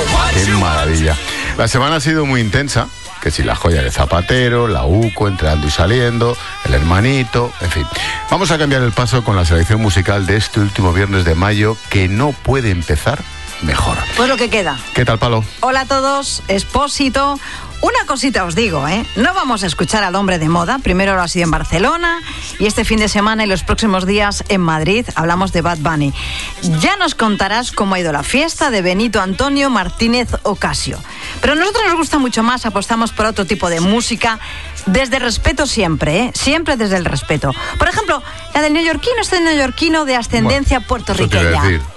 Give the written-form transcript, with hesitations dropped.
Qué maravilla. La semana ha sido muy intensa. Que si la joya de Zapatero, la UCO, entrando y saliendo, el hermanito, en fin. Vamos a cambiar el paso con la selección musical de este último viernes de mayo, que no puede empezar mejor. Pues lo que queda. ¿Qué tal, Palo? Hola a todos, Expósito. Una cosita os digo, no vamos a escuchar al hombre de moda. Primero lo ha sido en Barcelona y este fin de semana y los próximos días en Madrid. Hablamos de Bad Bunny. Ya nos contarás cómo ha ido la fiesta de Benito Antonio Martínez Ocasio. Pero a nosotros nos gusta mucho más, apostamos por otro tipo de música, desde el respeto siempre, siempre desde el respeto. Por ejemplo, la del neoyorquino, este neoyorquino de ascendencia puertoriqueña.